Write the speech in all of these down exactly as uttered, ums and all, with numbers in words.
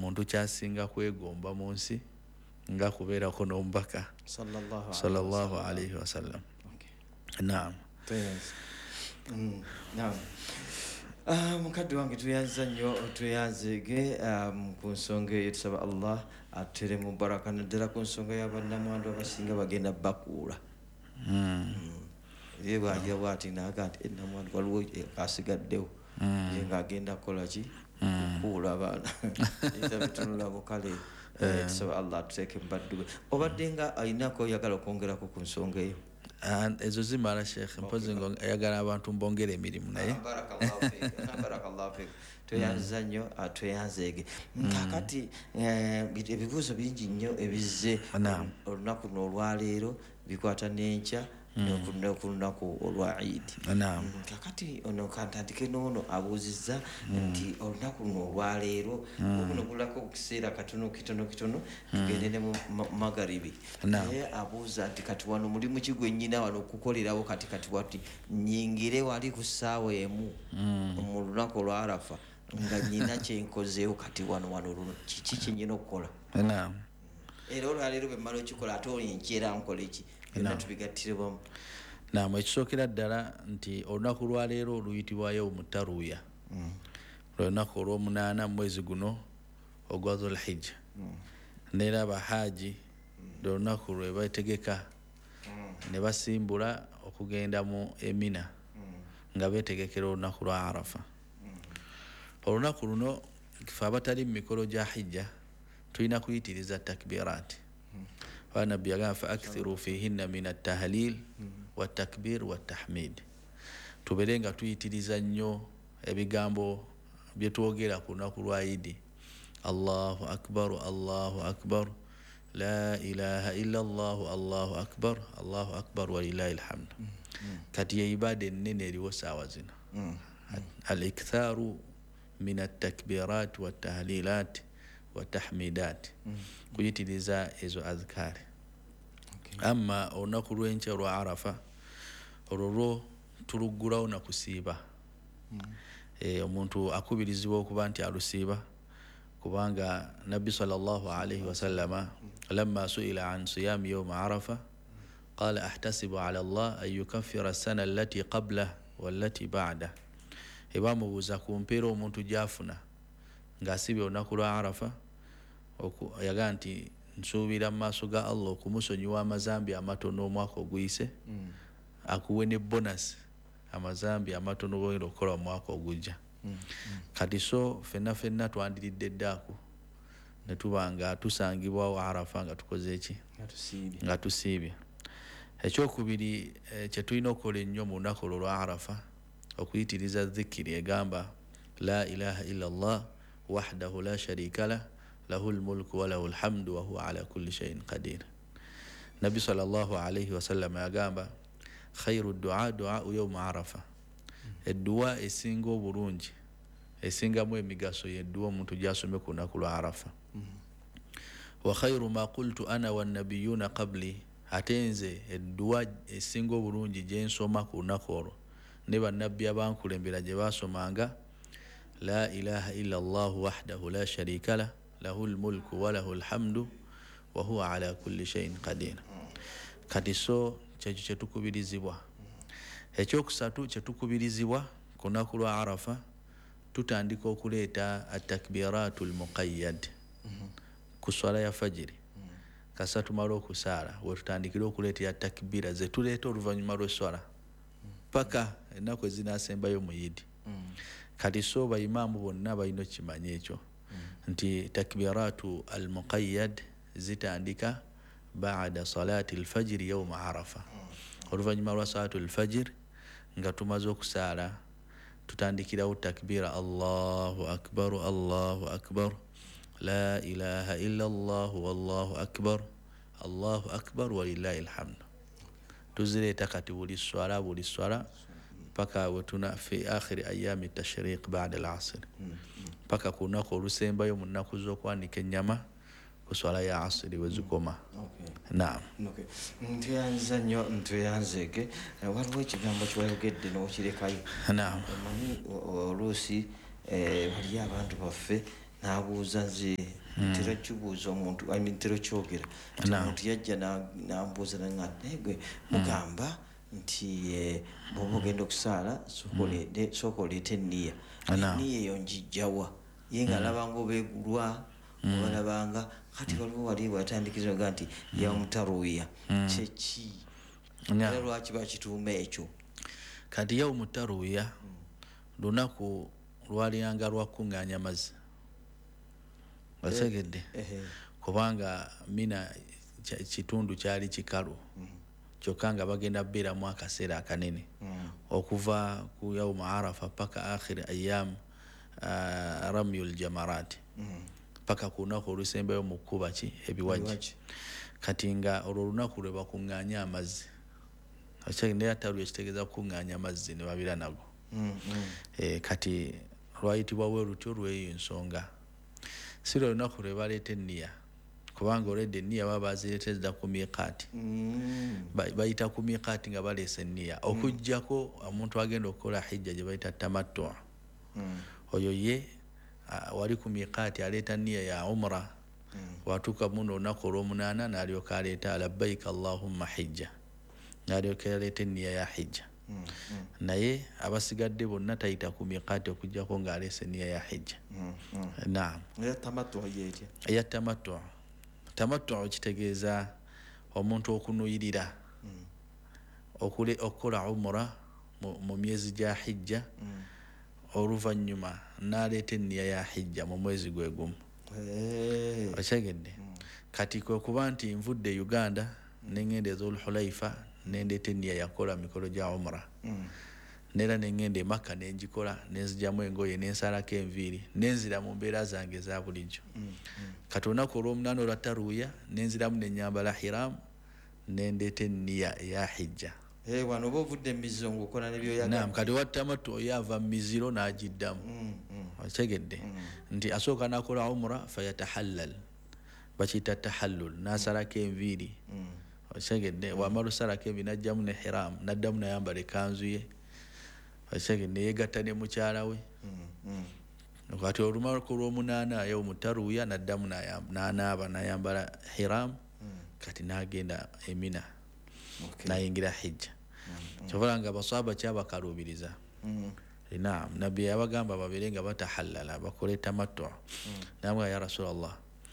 muntu kyasinga kwegomba mu nsi nga kubeerako n'omubaka sallallahu alayhi wasallam. Naam. Mm, naam. Uh, mukadde wange tuyanza nnyo tweyanzege um, ku nsonga eyo tusaba Allah atere mu baraka naddala ku nsonga y'abannamwandu abasinga bagenda bakuula. Mm. Ye bwajja bwati naga nti ennamwandu waliwo asigaddewo ye ng'agenda kukola ki kukuula abaana era bitunula bukale. Tusaba Allah atuteeke mu baddu be. Obadde nga alinako oyagala okwongerako ku nsonga eyo? Ezo zimala Sheikh, mpozi ngo ayagala abantu mbongere emirimu naye. Barakallahu fik, barakallahu fik. Tweyanza nnyo, tweyanzeege. Kakati ebibuuzo bingi nnyo ebizze olunaku n'olwaleero bikwata n'enkya n'olunaku olwa Eid. Kakati ono kantandike n'ono abuuzizza nti olunaku n'olwaleero okuno kulako okukiseera katono kitono kitono tugende ne mu magaribi. Naye abuuza nti kati wano mulimu ki gwe nnyina wano okukolerawo kati kati wati nnyingire wali ku ssaawa emu mu lunaku olwa Arafa nga nnyina kyenkozeewo kati wano wano luno kiki kye nnyina okukola? Era olwaleero bwe mmala okikola ate olinkyera nkole ki? Byonna tubigattire wamu. Naam, ekisookera ddala nti olunaku lwaleero luyitibwa yawmu taruya. Olunaku olw'omunaana mu mwezi guno ogwa Dhul-Hijja. Neera abahaji olunaku lwe beetegeka ne basimbula okugenda mu Emina nga beetegekera olunaku lwa Arafa. Olunaku luno kifa abatali mu mikolo gya hijja tulina kuyitiriza takbiraati. Nabbi yagamba fa akthiru fihinna min at-tahlil wat-takbir wat-tahmid. Tubeere nga tuyitiriza nnyo ebigambo bye twogera ku lunaku lwa Eid. Allahu akbar, Allahu akbar, la ilaha illa Allah, Allahu akbar, Allahu akbar wa lillahi alhamd. Kati ye ibada ennene eriwo saawa zino. Al-iktharu min at-takbirat wat-tahlilat watahmidat kuyitiriza ezo azkari. Amma olunaku lw'enkya lwa Arafa olwo tuluggulawo na kusiiba. Omuntu akubirizibwa okuba nti alusiiba kubanga Nabbi sallallahu alayhi wasallama lamma su'ila an siyami yawm Arafa qala ahtasibu ala Allah an yukaffira as-sana allati qablahu wallati ba'dahu. Ebamubuuza ku mpeera omuntu gy'afuna ng'asibye olunaku lwa Arafa yagaa nti nsuubira mu maaso ga Allah okumusonyiwa amazambi amatono omwaka oguyise akuwe ne bonus amazambi amatono bwera okukola mu mwaka ogujja. Kati so fenna fenna twandiridde ddaaku ne tuba nga tusangibwawo Arafa nga tukoze eki nga tusiibye. Ekyokubiri kye tulina okukola ennyo mu lunaku olwo lwa Arafa okuyitiriza dhikiri egamba la ilaha illa Allah wahdahu la sharika lah lahul mulku wa lahul hamdu wa huwa ala kulli shay'in qadir. Nabi sallallahu alayhi wa sallam yagamba khairu du'a du'a yawm Arafa. Edduwa esinga obulungi esingamu emigaso y'edduwa omuntu gy'asomye ku lunaku lwa Arafa. Wa khairu ma qultu ana wan nabiyyuna qabli. Ate nze edduwa esinga obulungi gye nsoma ku lunaku olwo ne bannabbi abankulembera gye baasomanga la ilaha illa Allah wahdahu la sharika lah lahul mulku wa lahul hamdu wa huwa ala kulli shay'in qadir. Kati so kyekyo kye tukubirizibwa. Ekyokusatu kye tukubirizibwa ku lunaku lwa Arafa tutandika okuleeta at-takbiratul muqayyad ku swala ya fajiri. Kasa tumala okusaala we tutandikira okuleetera takbira ze tuleeta oluvannyuma lw'eswala paka ennaku ezinaasembayo mu Eid. Kati so bayimaamu bonna balina kimanya ekyo nti takbiratu al-muqayyad zitandika baada salati al-fajr yawm Arafa. Oluvannyuma lwa salatu al-fajr nga tumaze okusaala tutandikirawo takbira Allahu akbar, Allahu akbar, la ilaha illa Allah, wallahu akbar, Allahu akbar wa lillahi alhamd. Tuzireeta kati buli swala buli swala paka wetuna fi akhiri ayami tashriq ba'da al-asr. Paka ku lunaku olusembayo mu nnaku z'okwanika ennyama ku swala ya asiri wezikoma. Naam. Ntuyanza nnyo ntuyanzege waliwo ekigambo kyewayogedde n'okirekayo. Naam. Omanyi oluusi waliyo abantu baffe n'abuuza nze ntera kibuuza omuntu I mean ntera kyogera nti omuntu yajja n'ambuuza naye gwe mugamba nti bw'oba ogenda okusaala sooka oleete enniya enniya eyo njijjawa ye ng'alaba ng'obeegulwa obalabanga kati waliwo wali bw'atandikiriza ga nti yawmutaruya kyeki era lwaki bakituuma ekyo kati yawmutaruya lunaku lwaliyanga lwakuŋŋaanya amazzi basegedde kubanga Mina kitundu kyali kikalu kyokka nga bagenda beeramu akaseera akanene okuva ku yawmu arafa paka akhiri ayam ramyul jamarat paka ku lunaku olusembayo mu kkuba ki ebiwaji kati nga olwo olunaku lwe bakuŋŋaanya amazzi akyagendera taru ekitegeeza kukuŋŋaanya amazzi ne babira nago kati lwayitibwawo olutyo lw'eyo ensonga si lwe lunaku lwe baleeta enniya kubanga olwedde enniya baba bazireeteza ku miikaati bayita ku miikaati nga baleesa enniya okuggyako omuntu agenda okukola hijja gye bayita tamattu oyo ye wali ku miikaati aleeta nniya ya umra watuuka muno olunaku olw'omunaana n'alyoka aleeta labbaika allahumma hijja n'alyoka aleeta enniya ya hijja naye abasigadde bonna tayita ku miikaati okuggyako ng'aleesa enniya ya hijja naam eya tamattu tamattu kitegeeza omuntu okunuyirira okukola umra mu myezi gya hijja oluvannyuma n'aleeta enniya ya hijja mu mwezi gwe gumu okyegedde kati kwe kuba nti nvudde Uganda neŋŋenda ez'olhulaifa nendeeta enniya yakola mikolo gya umra neera neŋŋenda e Makka nengikola nenzigyamu engoye nensalako enviiri nenzira mu mbeera zange eza bulijjo kati olunaku olw'omunaana olwa taruya nenziramu nenyambala hiramu nendeeta enniya eya hijja wano oba ovudde mumiziro ngaokola nebyoyagala kati wattamattu oyo ava mumiziro n'agiddamu okyegedde nti asooka nakola umra fayatahallal bakiyita tahallul nasalako enviiri okyegedde wamala osalako enviiri najjamu ne hiramu naddamu nayambala ekanzu ye okyegedde yegatta ne mukyala we kati olunaku lw'omunaana yawmutaruya naddamu n'anaaba nayambala hiramu kati n'agenda emina nayingira hijja kyobola nga abaswahaba kyabakaluubiriza naam nabbi yabagamba babeere nga batahallala bakole tamattu namwe ya rasulallah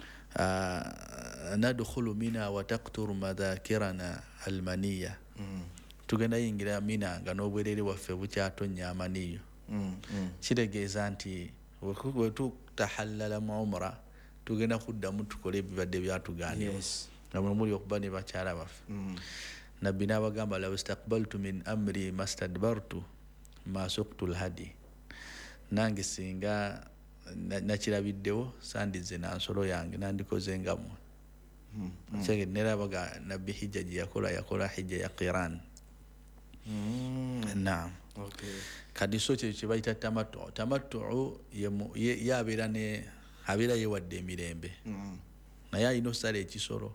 nadkhulu mina wa taqturu madhakirana almaniya tugenda yingira mina nga n'obwerere waffe bukyatonya amaniyo kitegeeza nti wetutahallala mu umra tugenda kuddamu tukole ebibadde byatugaanibwa nga muli okuba ne bakyala baffe nabbi n'abagamba law istakbaltu min amri mastadbartu ma suqtu lhadi nange singa nakirabiddewo sandize nansolo yange nandikoze ngamu kyege nerabaga nabbi hijja gye yakola yakola hijja ya qiran naam kadi so kye kibayita tamattu tamattu yabeera ne abeera yewadde emirembe naye alina osala ekisolo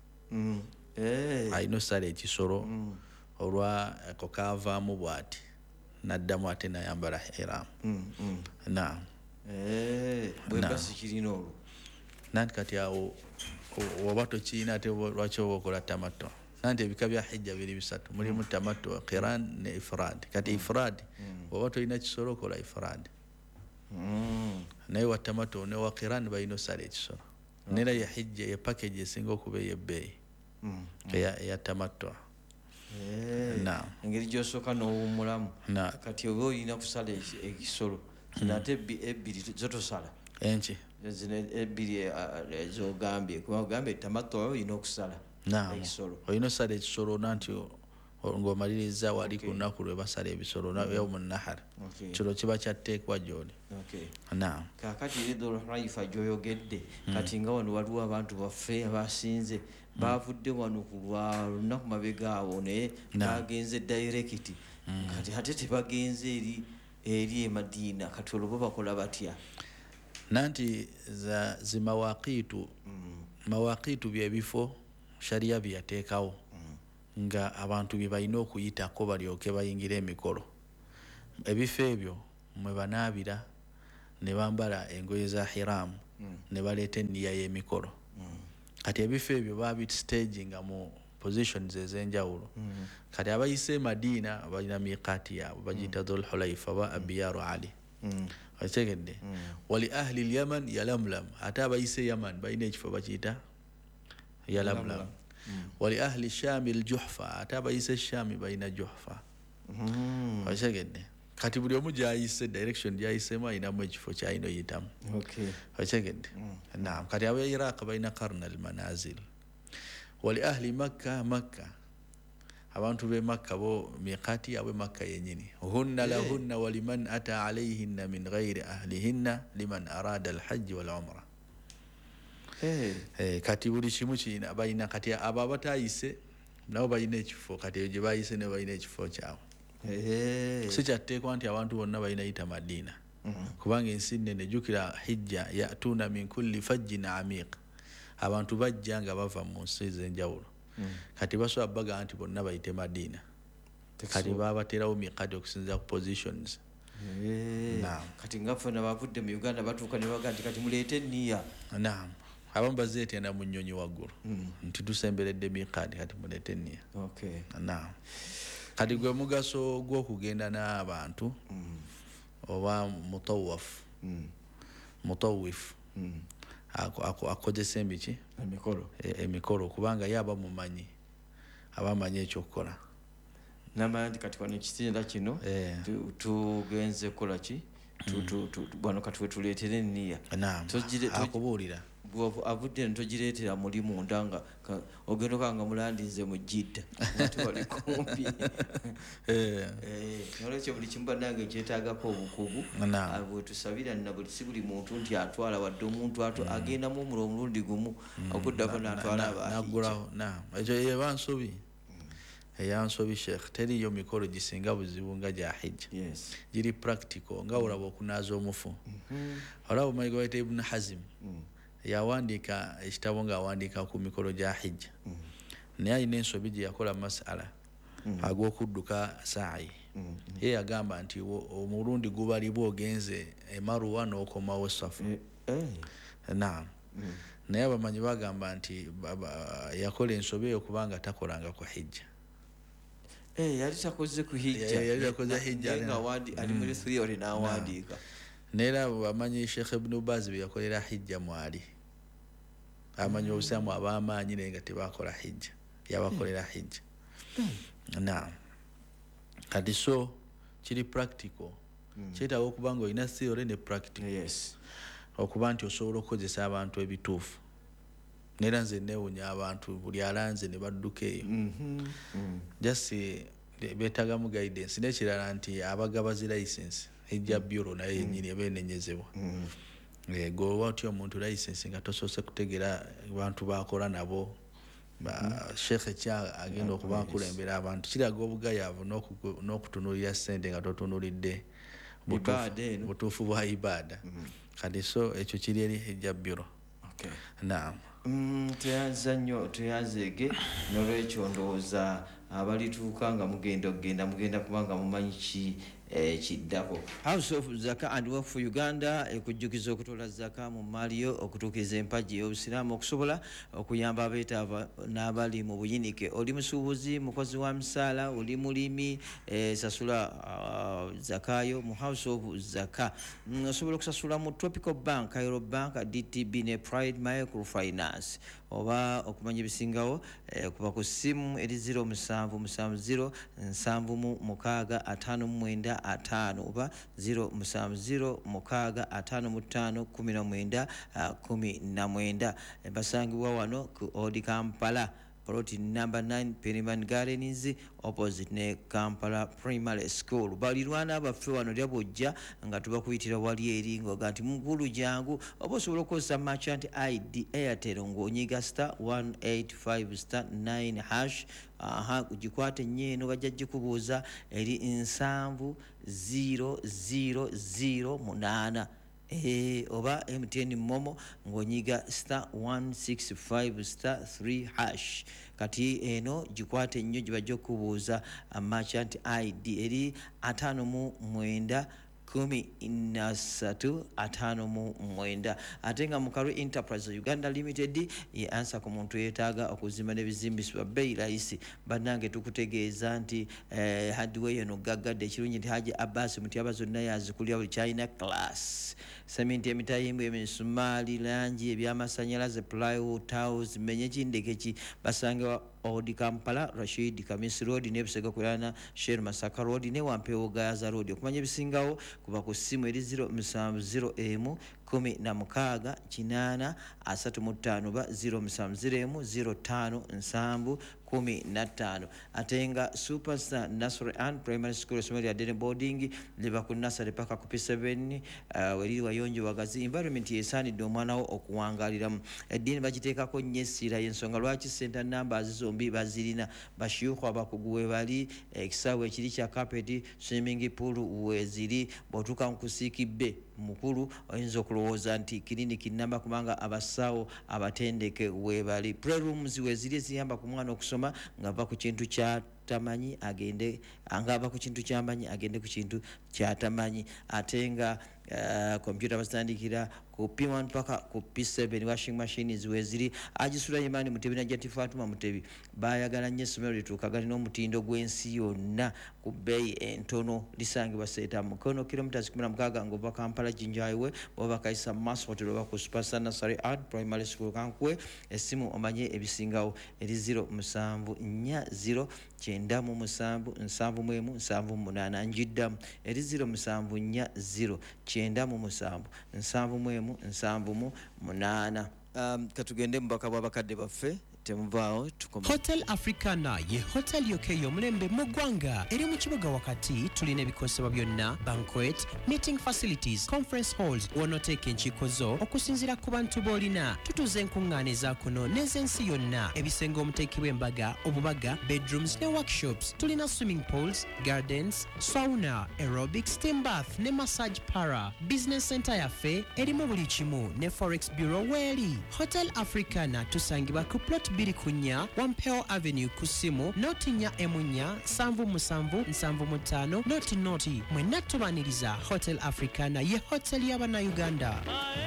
alina osala ekisolo olwa ako kaavaamu bw'ati naddamu ate nayambala hiramu naam bwebasikirina olwo nanti kati awo oba tokiina ate lwaki oba okola tamattu nanti ebika bya hijja biri bisatu mulimu tamattu qiran ne ifrad kati ifrad oba tolina kisolo okola ifrad naye wa tamattu ne wa qiran balina osala ekisolo nera ya hijja ye package esinga okuba ey'ebbeeyi eya tamattu engeri gyosooka n'owummulamu kati oba olina kusala ekisolo nate ebbiri zotosala enki zino ebbiri ezogambye kuba ogambye tamattu olina okusala ekisolo olina osala ekisolo nanti ng'omaliriza wali ku lunaku lwe basala ebisolo yawmu nahar kiro kiba kyatteekwa gy'oli naam kaakati Dhul Hulaifa gy'oyogedde kati nga wano waliwo abantu baffe abasinze bavudde wano ku lwa lunaku mabega awo naye bagenze direct kati ate tebagenze eri eri e Madiina kati olwo bakola batya nanti za zimawaqitu mawaqitu byebifo sharia byateekawo nga abantu bye balina okuyitako balyoke bayingira emikolo ebifo ebyo mwe banaabira ne bambala engoye za hiram ne baleeta enniya y'emikolo kati ebifo ebyo babistaging mu positions ez'enjawulo kati abayise Madina balina miqaati yaabwe bagiyita Dhul Hulaifa ba Abiyaru Ali wakitegedde wali ahli al-Yaman yalamlam ate abayise Yaman balina ekifo bakiyita yalamlam wali ahli Sham al-Juhfa ate abayise Sham balina Juhfa wakitegedde kati buli omu gyayise direction gyayisemu ayinamu ekifo kyalina oyitamu wakitegedde naam kati aba Iraq balina Qarn al-Manazil wali ahli Makka Makka abantu be Makka bo miqati yaabwe Makka yenyini hunna lahunna waliman ata alayhinna min ghairi ahlihinna liman arada al-hajj wal umrah eh kati buli kimu kina balina kati aba batayise nabo balina ekifo kati gye bayise ne balina ekifo kyabwe si kyatteekwa nti abantu bonna balina yita Madina kubanga ensi nnene jjukira hijja yatuna min kulli fajjin amiq abantu bajja nga bava mu nsi ez'enjawulo kati basobola baga nti bonna bayite Madina kati babaterawo miqati okusinza ku positions naam kati ngaffe nabavudde mu Uganda batuuka ne baga nti kati muleete enniya naam abamu bazeetenda mu nnyonyi waggulu nti tusemberedde miqati kati muleete enniya naam kati gwe mugaso gw'okugenda n'abantu oba mutawaf mutawif akozesa embiki emikolo emikolo kubanga yaba mumanyi abamanyi ekyokukola namanya nti kati wano ekitinda kino tugenze kukola ki bwano kati wetuleetera enniya akubuulira avudde ntogireetera muli munda nga ogenda okanga mulandinze mu Jidda tewali kumpi nolwekyo buli kimu bannange kyetaagako obukugu bwetusabira na buli si buli muntu nti atwala wadde omuntu agendamu omula omulundi gumu okuddako n'atwala abaagulawo ekyo yeba nsobi eyansobi sheekh teriyo mikolo gisinga buzibu nga gya hijja giri practical nga olaba okunaaza omufu olaba omanyi gwe bayita Ibn Hazm yawandiika ekitabo ng'awandiika ku mikolo gya hijja naye alina ensobi gye yakola masala ag'okudduka saayi ye yagamba nti omulundi gubalibwa ogenze emaruwa n'okomawo safu naam naye abamanyi bagamba nti yakola ensobi eyo kubanga takolanga ku hijja yali takoze ku hijja ali muri theory n'awandiika nera bamanyi Sheikh Ibn Baz bye yakolera hijja mwali amanyi obusaamu ab'amaanyi naye nga tebakola hijja yabakolera hijja naam kati so kiri practical kyetaaga okuba nga olina theory ne practical okuba nti osobola okukozesa abantu ebituufu nera nze neewunya abantu buli alanze ne badduka eyo just beetagamu guidance n'ekirala nti abagabazi license hijja bureau naye yennyini ebeenenyezebwa gwe watya omuntu license nga tosoose kutegera abantu bakola nabo sheekhe kya agenda okuba nkulembera abantu kiraga obugayaavu n'okutunuulira ssente nga totunuulidde butuufu bwa ibaada kati so ekyo kiri eri hijja bureau naam tuyanza nnyo tuyanzeege n'olwekyo ndowooza abalituuka nga mugenda okugenda mugenda kubanga mumanyi ki kiddako. House of Zaka and Work for Uganda ekujjukiza okutola zaka mu maaliyo okutuukiza empagi y'obusiraamu okusobola okuyamba abeetaavu n'abali mu buyinike. Oli musuubuzi, mukozi wa misaala, oli mulimi, e, sasula uh, zakayo mu House of Zaka. Mm, osobola okusasula mu Tropical Bank, Cairo Bank, D T B ne Pride Microfinance. Oba okumanya ebisingawo eh, kuba ku ssimu eri zero musanvu musanvu zero nsanvu mu mukaaga ataano mu mwenda ataano oba zero musanvu zero mukaaga ataano mu ttaano kumi na mwenda kumi na mwenda. Basangibwa wano ku Old Kampala Plot number nine Pennyman Gardens opposite ne Kampala Primary School. Balirwana baffe wano lyabojja nga tubakuyitira wali eri ngoga nti mukulu jangu oba osobola okukozesa merchant I D Airtel ng'onyiga star one eight five star nine hash. Aha kujikwate nyeeno bajja gikubuuza eri nsanvu zero zero zero munaana. Eh, oba M T N Momo ngonyiga star one six five star three hash. Kati eno jikwate nnyo gibajja okubuuza merchant I D eri ataano mu mwenda kumi na ssatu ataano mu mwenda. Ate nga mu Karwe Enterprise Uganda Limited ye ansa ku muntu yeetaaga okuzimba n'ebizimbisibwa bbeeyi layisi. Bannange tukutegeeza nti eh, hardware eno gaggadde ekirungi nti Haji Abbas Mutyaba zonna yazikulira buli China class. Sementi, emitayimbwa, emisumaali, langi, ebyamasannyalaze, plywood, tiles, menye kindeke ki basange Odi Kampala, Rashid Kamis Road, ne Busega kulana Sher Masaka Road, ne Wampewo Gaza Road. Okumanya ebisingawo kuba ku ssimu eri zero musanvu zero emu kumi na mukaaga kinaana asatu mu ttaano ba zero musanvu zero emu zero ttaano nsanvu kumi na ttaano. Atenga Superstar Nursery and Primary School esomero lya Dene Boarding liba ku nursery paka ku P seven uh, weriri wayonjo wagazi environment yesaanidde omwana wo okuwangaaliramu. Eddiini bagiteekako nnyo essira y'ensonga lwaki center numbers zombi bazirina. Bashiyuhu abakugu we bali, ekisaawe ekiri kya carpet, swimming pool weziri. Bw'otuuka mu kusiikibbe mukulu oyinza okulowooza nti kiriniki nnamba kubanga abasawo abatendeke we bali. Playrooms weziri eziyamba ku mwana okusoma ng'ava ku kintu kya tamanyi agende angaba ku kintu ky'amanyi agende ku kintu ky'atamanyi. Ate nga uh, computer basitandikira ku P one paka ku P seven. Washing machines weziri. Agisula Yemani Mutebi na Jati Fatuma Mutebi bayagala nnyo essomero lituuka galina omutindo gw'ensi yonna ku bbeeyi entono. Lisangibwa Seeta Mukono kilometers kumi na mukaaga ng'ova Kampala Jinja Highway oba Kaisa Mass Hotel oba ku Superstar Nursery and Primary School Kankwe. Essimu omanye ebisingawo eri zero musanvu nnya zero kyenda mu musanvu nsanvu mu emu nsanvu mu munaana. Njiddamu eri zero musanvu nnya zero kyenda mu musanvu nsanvu mu emu nsanvu mu munaana. Um, katugende mubaka bw'abakadde baffe temuvaawo tukoma. Hotel Africana ye hotel yokeyo omulembe mu ggwanga eri mu kibuga wakati. Tulina ebikosebwa byonna: banquet, meeting facilities, conference halls w'onooteeka enkiiko zo okusinziira ku bantu b'olina. Tutuuza enkuŋŋaana eza kuno n'ez'ensi yonna, ebisenge omuteekebwa embaga, obubaga, bedrooms ne workshops. Tulina swimming pools, gardens, sauna, aerobic, steam bath ne massage para. Business center yaffe erimu buli kimu ne forex bureau weeri. Hotel Africana tusangibwa ku plot biri kunya Wampewo Avenue kusimu noti nya emunya sanvu musanvu nsanvu mutano noti noti. Mwenna tubaniriza Hotel Africana ye hotel y'abana Uganda.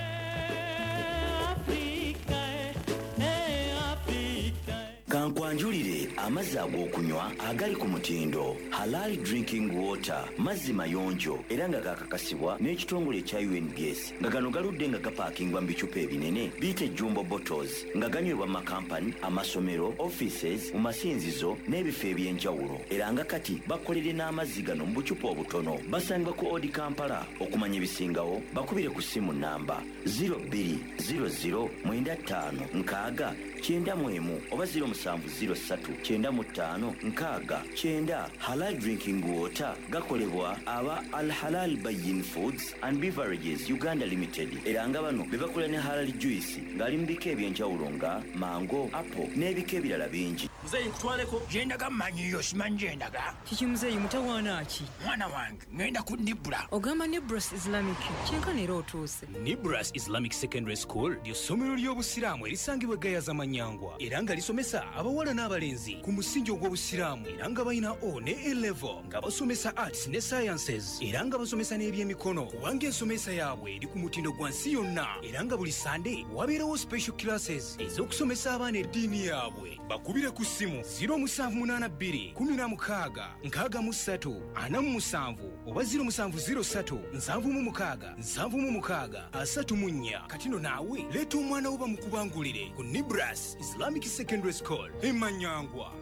Kankwanjulire amazzi ag'okunywa agali ku mutindo Halal Drinking Water, mazzi mayonjo era nga gakakasibwa n'ekitongole ekya U N G S nga gano galudde nga gapaakingwa mu bicupa ebinene biyite jumbo bottles nga ganywebwa mu makampani, amasomero, offices, mu masinzizo n'ebifo eby'enjawulo era nga kati bakolere n'amazzi gano mu bucupa obutono. Basangibwa ku Odi Kampala. Okumanya ebisingawo bakubire ku ssimu namba zero two zero zero nine five nkaaga kyenda mu emu oba zero musanvu zero ssatu kyenda mu ttaano nkaaga kyenda. Halal Drinking Water gakolebwa aba Al Halal Bayin Foods and Beverages Uganda Limited era nga bano be bakola ne halal juice ng'ali mu bika eby'enjawulo nga mango, apple n'ebika ebirala bingi. Muzeyi nkutwaleko yendaga manyiyo simanyi yendaga kiki muzeyi mutawaana ki mwana wange ngenda ku Nibra. Ogamba Nibras Islamic kyenkana era otuuse. Nibras Islamic Secondary School ly'essomero ly'obusiraamu erisangibwa Gayaza Manyangwa era nga lisomesa abawala n'abalenzi ku musingi ogw'obusiraamu era nga balina O ne A level nga basomesa arts ne sciences era nga basomesa n'ebyemikono kubanga ensomesa yaabwe eri ku mutindo gwa nsi yonna era nga buli Sunday wabeerawo special classes ez'okusomesa abaana eddiini yaabwe. Bakubire ku ssimu zero musanvu munaana bbiri kumi na mukaaga nkaaga mu ssatu ana mu musanvu oba zero musanvu zero ssatu nsanvu mu mukaaga nsanvu mu mukaaga asatu mu nnya. Katino naawe leeta omwana wo bamukubangulire ku Nibras Islamic Secondary School Emanyangwa.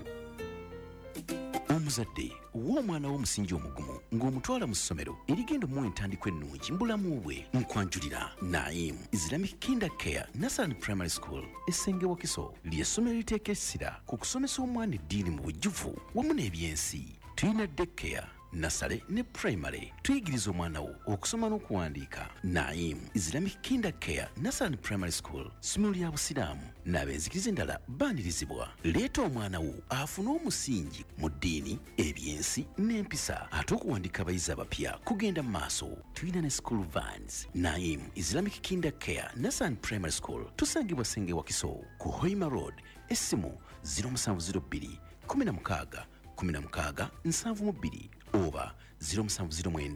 Omuzadde w'omwana w'omusingi omugumu ng'omutwala mu ssomero erigenda omuwa entandikwa ennungi mu bulamu bwe. Nkwanjulira Naim Islamic Kinder Care Nursery and Primary School Essenge Wakiso ly'essomero liteeka essira ku kusomesa omwana eddiini mu bujjuvu wamu n'ebyensi. Tulina daycare, nursery ne primary. Tuyigiriza omwana wo okusoma n'okuwandiika. Naim Islamic Kinder Care Nursery and Primary School ssomero lya busiraamu n'abenzikiriza endala baanirizibwa. Leeta omwana wo afune omusingi mu ddiini, ebyensi n'empisa ate okuwandiika abayizi abapya kugenda mu maaso. Tulina ne school vans. Naim Islamic Kinder Care Nursery and Primary School tusangibwa Senge Wakiso ku Hoima Road. Essimu zero musanvu zero bbiri kumi na mukaaga kumi na mukaaga nsanvu mu bbiri oba zero musanvu zero mwenda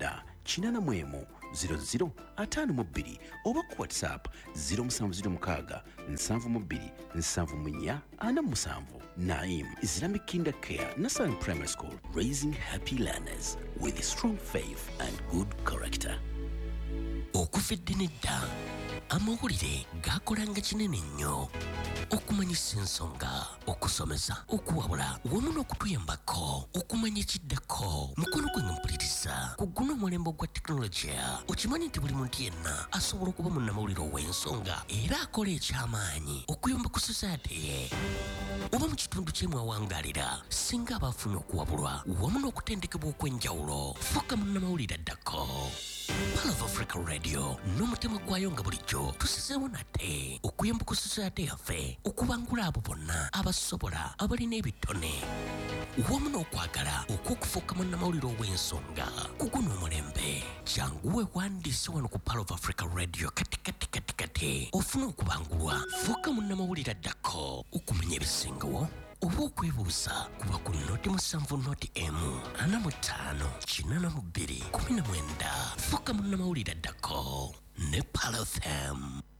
kinana mwemu zero zero atano mu bbiri oba ku whatsapp zero musanvu ziro mukaaga nsanvu mu bbiri nsanvu mu nnya ana mu musanvu. Naim Islamic Kinder Care Nasan Primary School, raising happy learners with strong faith and good character. Okufedde nedda amawulire gakolanga kinene nnyo okumanyisa ensonga, okusomesa, okuwabula wamu n'okutuyambako okumanya ekiddako. Mukono gwe mpuliriza ku guno omulembe gwa tekinologiya. Okimanyi nti buli muntu yenna asobola okuba munnamawulire ow'ensonga era akola eky'amaanyi okuyamba ku society ye oba mu kitundu kyemwawangaalira singa aba afuna okuwabulwa wamu n'okutendekebwa okw'enjawulo. Fuuka munnamawulire addako. Pearl of Africa Radio n'omutima gwayo nga bulijjo tusizeewo nate okuyamba ku society yaffe okubangula abo bonna abasobola abalina ebitone wamu n'okwagala okw'okufuuka munnamawulire ow'ensonga ku guno omulembe. Jangu weewandiise wano ku Pearl of Africa Radio kati kati kati kati ofuna okubangulwa. Fuuka munnamawulire addako okumanya ebisingawo oba okwebuuza kuba ku noti musanvu noti emu ana mu ttaano kinana mu bbiri kumi na mwenda. Fuuka munnamawulire addako ne Pearl F M.